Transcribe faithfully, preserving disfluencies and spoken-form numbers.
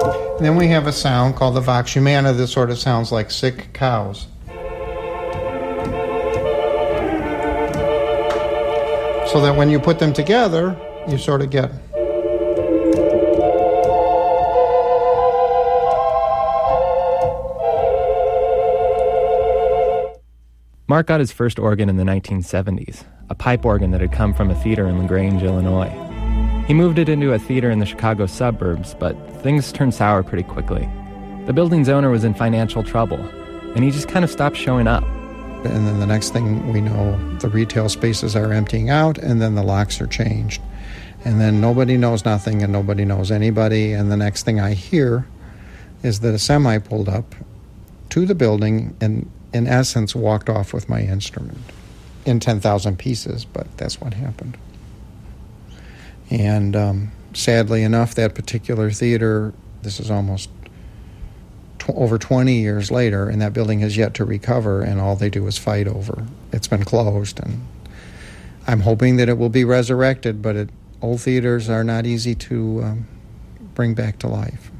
And then we have a sound called the vox humana that sort of sounds like sick cows. So that when you put them together, you sort of get... Mark got his first organ in the nineteen seventies, a pipe organ that had come from a theater in LaGrange, Illinois. He moved it into a theater in the Chicago suburbs, but things turned sour pretty quickly. The building's owner was in financial trouble, and he just kind of stopped showing up. And then the next thing we know, the retail spaces are emptying out, and then the locks are changed. And then nobody knows nothing, and nobody knows anybody, and the next thing I hear is that a semi pulled up to the building and, in essence, walked off with my instrument in ten thousand pieces, but that's what happened. And um, sadly enough, that particular theater, this is almost tw- over twenty years later, and that building has yet to recover, and all they do is fight over. It's been closed, and I'm hoping that it will be resurrected, but it, old theaters are not easy to um, bring back to life.